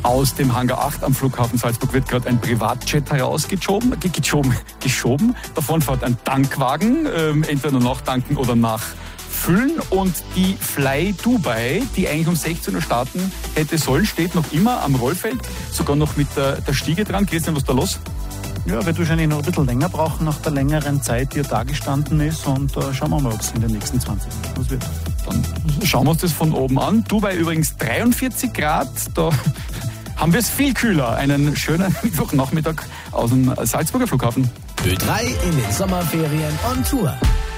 Aus dem Hangar 8 am Flughafen Salzburg wird gerade ein Privatjet herausgeschoben. Davon fährt ein Tankwagen, entweder nur nachtanken oder nachfüllen. Und die Fly Dubai, die eigentlich um 16 Uhr starten hätte sollen, steht noch immer am Rollfeld, sogar noch mit der Stiege dran. Christian, was ist da los? Ja, wird wahrscheinlich noch ein bisschen länger brauchen nach der längeren Zeit, die er da gestanden ist. Und schauen wir mal, ob es in den nächsten 20 Minuten was wird. Dann schauen wir uns das von oben an. Dubai übrigens 43 Grad. Da haben wir es viel kühler. Einen schönen Mittwochnachmittag aus dem Salzburger Flughafen. Ö3 in den Sommerferien on Tour.